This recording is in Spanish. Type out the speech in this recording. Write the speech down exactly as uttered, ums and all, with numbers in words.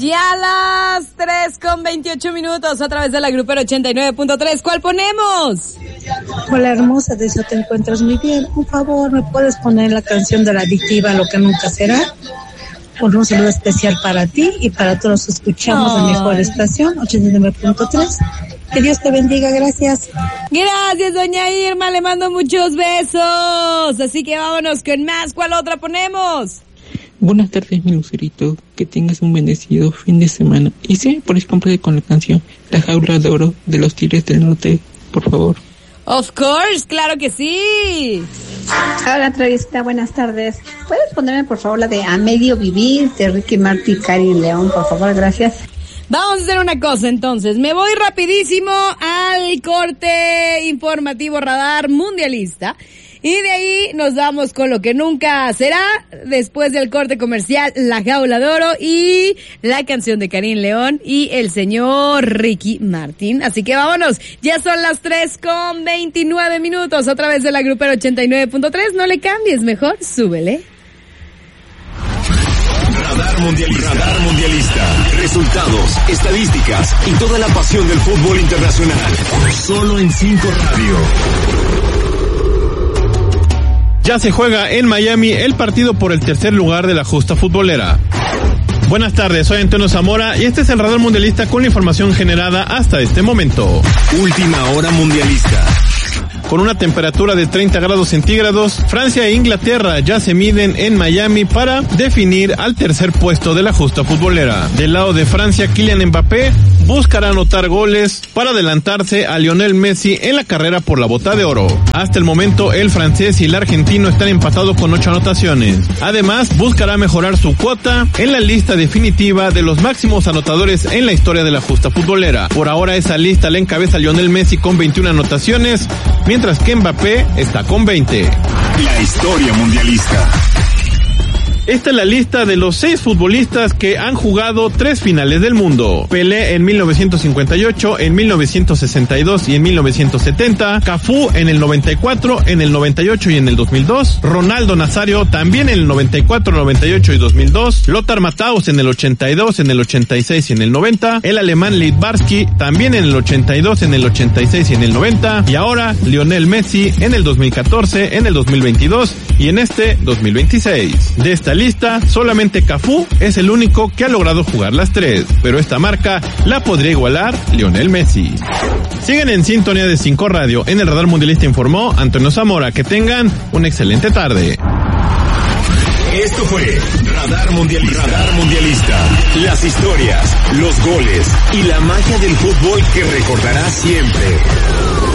Ya las tres con veintiocho minutos a través de la Grupera ochenta y nueve punto tres. ¿Cuál ponemos? Hola hermosa, deseo te encuentras muy bien. Por favor, ¿me puedes poner la canción de la adictiva, Lo que nunca será? Un saludo especial para ti y para todos los que escuchamos la mejor estación, ochenta y nueve punto tres. Que Dios te bendiga, gracias. Gracias, doña Irma, le mando muchos besos. Así que vámonos con más. ¿Cuál otra ponemos? Buenas tardes, mi lucerito. Que tengas un bendecido fin de semana. Y sí, por eso compré con la canción La Jaula de Oro de los Tigres del Norte, por favor. Of course, claro que sí. Hola, Travesita, buenas tardes. ¿Puedes ponerme, por favor, la de A Medio Vivir de Ricky Martin y Karin León, por favor? Gracias. Vamos a hacer una cosa entonces, me voy rapidísimo al corte informativo Radar Mundialista y de ahí nos vamos con Lo que nunca será, después del corte comercial La Jaula de Oro y la canción de Karin León y el señor Ricky Martin. Así que vámonos, ya son las tres con veintinueve minutos a través de la Grupera ochenta y nueve punto tres, no le cambies, mejor súbele. Radar Mundialista. Radar Mundialista. Resultados, estadísticas y toda la pasión del fútbol internacional. Solo en cinco Radio. Ya se juega en Miami el partido por el tercer lugar de la justa futbolera. Buenas tardes, soy Antonio Zamora y este es el Radar Mundialista con la información generada hasta este momento. Última hora mundialista. Con una temperatura de treinta grados centígrados, Francia e Inglaterra ya se miden en Miami para definir al tercer puesto de la justa futbolera. Del lado de Francia, Kylian Mbappé buscará anotar goles para adelantarse a Lionel Messi en la carrera por la Bota de Oro. Hasta el momento, el francés y el argentino están empatados con ocho anotaciones. Además, buscará mejorar su cuota en la lista definitiva de los máximos anotadores en la historia de la justa futbolera. Por ahora, esa lista la encabeza Lionel Messi con veintiuna anotaciones, mientras que Mbappé está con veinte. La historia mundialista. Esta es la lista de los seis futbolistas que han jugado tres finales del mundo. Pelé en mil novecientos cincuenta y ocho, en mil novecientos sesenta y dos y en mil novecientos setenta. Cafú en el noventa y cuatro, en el noventa y ocho y en el dos mil dos. Ronaldo Nazario también en el noventa y cuatro, noventa y ocho y dos mil dos. Lothar Matthaus en el ochenta y dos, en el ochenta y seis y en el noventa. El alemán Littbarski también en el ochenta y dos, en el ochenta y seis y en el noventa. Y ahora Lionel Messi en el dos mil catorce, en el dos mil veintidós y en este dos mil veintiséis. De esta lista, solamente Cafú es el único que ha logrado jugar las tres, pero esta marca la podría igualar Lionel Messi. Siguen en sintonía de cinco Radio. En el Radar Mundialista informó Antonio Zamora. Que tengan una excelente tarde. Esto fue Radar Mundialista. Radar Mundialista. Las historias, los goles y la magia del fútbol que recordarás siempre.